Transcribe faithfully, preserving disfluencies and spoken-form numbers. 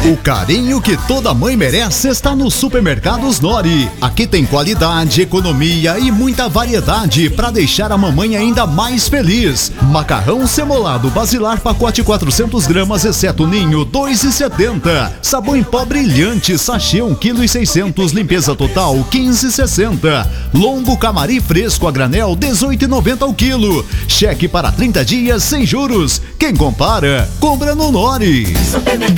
O carinho que toda mãe merece está no Supermercados Nori. Aqui tem qualidade, economia e muita variedade para deixar a mamãe ainda mais feliz. Macarrão semolado basilar pacote quatrocentas gramas, exceto ninho, dois reais e setenta centavos. Sabão em pó brilhante, sachê um vírgula seiscentos quilos, limpeza total quinze reais e sessenta centavos. Lombo camari fresco a granel, dezoito reais e noventa centavos ao quilo. Cheque para trinta dias sem juros. Quem compara, compra no Nori.